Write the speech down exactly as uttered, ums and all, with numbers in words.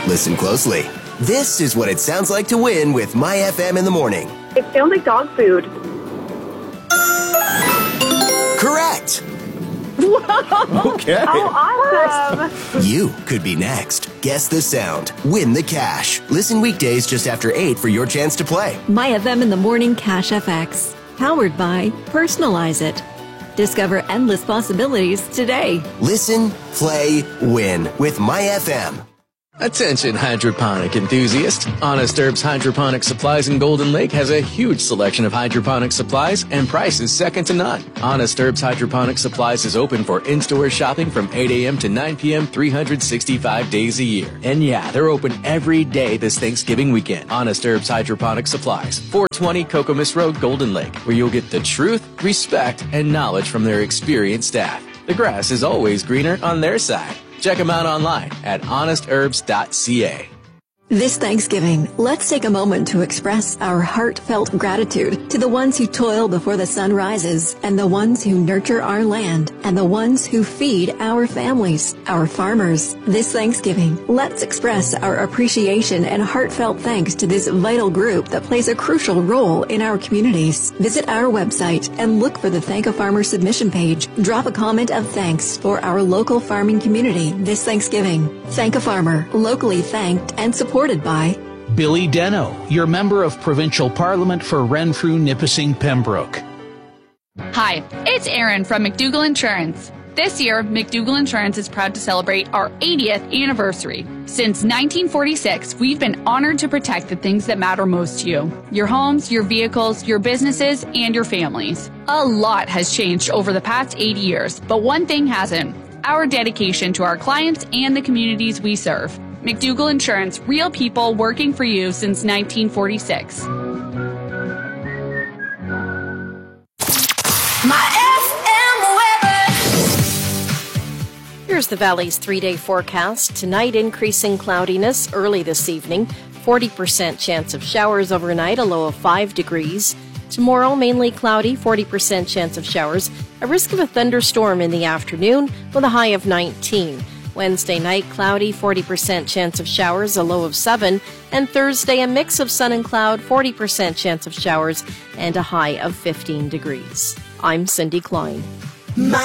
Listen closely. This is what it sounds like to win with My F M in the morning. It sounds like dog food. Correct. Whoa. Okay. Oh, awesome. You could be next. Guess the sound. Win the cash. Listen weekdays just after eight for your chance to play. My F M in the morning Cash F X. Powered by Personalize It. Discover endless possibilities today. Listen, play, win with My F M. Attention hydroponic enthusiasts. Honest Herbs Hydroponic Supplies in Golden Lake has a huge selection of hydroponic supplies and prices second to none. Honest Herbs Hydroponic Supplies is open for in-store shopping from eight a.m. to nine p.m. three hundred sixty-five days a year. And yeah, they're open every day this Thanksgiving weekend. Honest Herbs Hydroponic Supplies, four twenty Cocomus Road, Golden Lake, where you'll get the truth, respect, and knowledge from their experienced staff. The grass is always greener on their side. Check them out online at honest herbs dot c a. This Thanksgiving, let's take a moment to express our heartfelt gratitude to the ones who toil before the sun rises, and the ones who nurture our land, and the ones who feed our families, our farmers. This Thanksgiving, let's express our appreciation and heartfelt thanks to this vital group that plays a crucial role in our communities. Visit our website and look for the Thank a Farmer submission page. Drop a comment of thanks for our local farming community this Thanksgiving. Thank a Farmer, locally thanked and supported by Billy Deno, your member of Provincial Parliament for Renfrew, Nipissing, Pembroke. Hi, it's Erin from McDougall Insurance. This year, McDougall Insurance is proud to celebrate our eightieth anniversary. Since nineteen forty-six, we've been honored to protect the things that matter most to you. Your homes, your vehicles, your businesses, and your families. A lot has changed over the past eighty years, but one thing hasn't: our dedication to our clients and the communities we serve. McDougall Insurance, real people working for you since nineteen forty-six. Here's the Valley's three-day forecast. Tonight, increasing cloudiness early this evening. forty percent chance of showers overnight, a low of five degrees. Tomorrow, mainly cloudy, forty percent chance of showers. A risk of a thunderstorm in the afternoon with a high of nineteen. Wednesday night, cloudy, forty percent chance of showers, a low of seven. And Thursday, a mix of sun and cloud, forty percent chance of showers, and a high of fifteen degrees. I'm Cindy Klein. My